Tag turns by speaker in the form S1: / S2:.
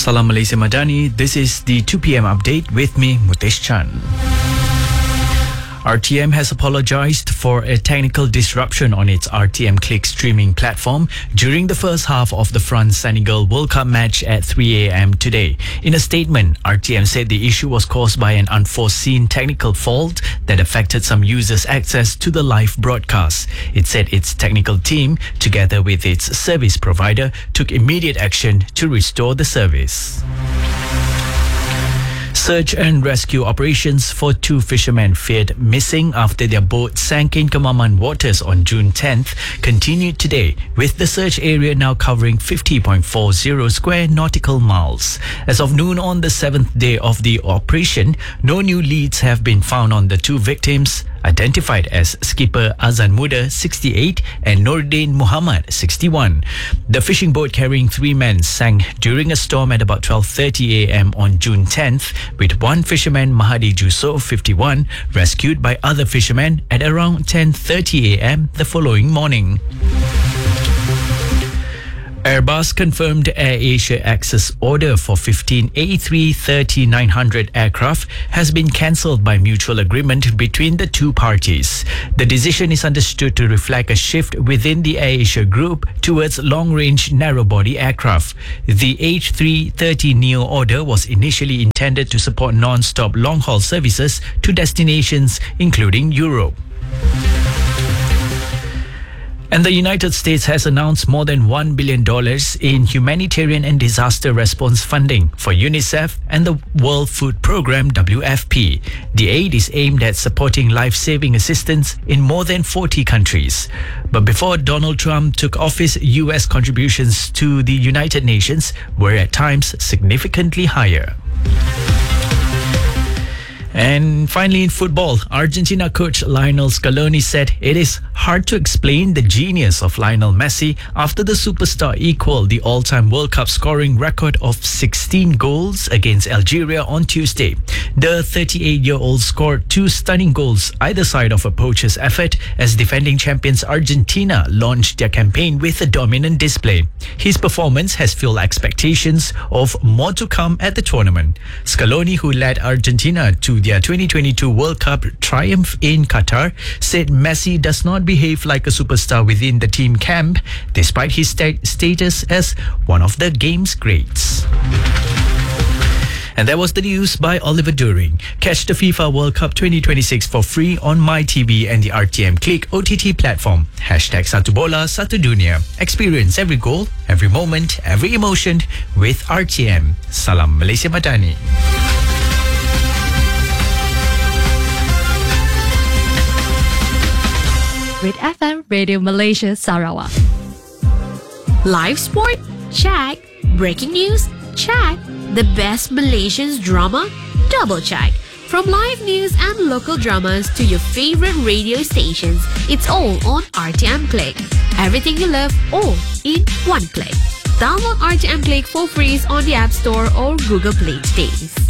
S1: Salam Malaysia Madani. This is the 2 p.m. update with me, Mutesh Chan. RTM has apologized for a technical disruption on its RTM Click streaming platform during the first half of the France-Senegal World Cup match at 3 a.m. today. In a statement, RTM said the issue was caused by an unforeseen technical fault that affected some users' access to the live broadcast. It said its technical team, together with its service provider, took immediate action to restore the service. Search and rescue operations for two fishermen feared missing after their boat sank in Kemaman waters on June 10th continued today, with the search area now covering 50.40 square nautical miles. As of noon on the 7th day of the operation, no new leads have been found on the two victims, identified as skipper Azan Muda, 68, and Nordin Muhammad, 61. The fishing boat carrying three men sank during a storm at about 12:30 a.m. on June 10th, with one fisherman, Mahadi Juso, 51, rescued by other fishermen at around 10:30 a.m. the following morning. Airbus confirmed AirAsia access order for 15 A330-900 aircraft has been cancelled by mutual agreement between the two parties. The decision is understood to reflect a shift within the AirAsia group towards long-range narrow-body aircraft. The A330neo order was initially intended to support non-stop long-haul services to destinations including Europe. And the United States has announced more than $1 billion in humanitarian and disaster response funding for UNICEF and the World Food Programme WFP. The aid is aimed at supporting life-saving assistance in more than 40 countries. But before Donald Trump took office, US contributions to the United Nations were at times significantly higher. And finally in football, Argentina coach Lionel Scaloni said it is hard to explain the genius of Lionel Messi after the superstar equaled the all-time World Cup scoring record of 16 goals against Algeria on Tuesday. The 38-year-old scored two stunning goals either side of a poacher's effort as defending champions Argentina launched their campaign with a dominant display. His performance has fueled expectations of more to come at the tournament. Scaloni, who led Argentina to their 2022 World Cup triumph in Qatar, said Messi does not behave like a superstar within the team camp, despite his status as one of the game's greats. And that was the news by Oliver During. Catch the FIFA World Cup 2026 for free on MyTV and the RTM Click OTT platform. #Satu Bola Satu Dunia. Experience every goal, every moment, every emotion with RTM. Salam Malaysia Madani.
S2: Red FM Radio Malaysia Sarawak.
S3: Live sport? Check. Breaking news? Check. The best Malaysian drama? Double check. From live news and local dramas to your favorite radio stations, it's all on RTM Click. Everything you love, all in one click. Download RTM Click for free on the App Store or Google Play today.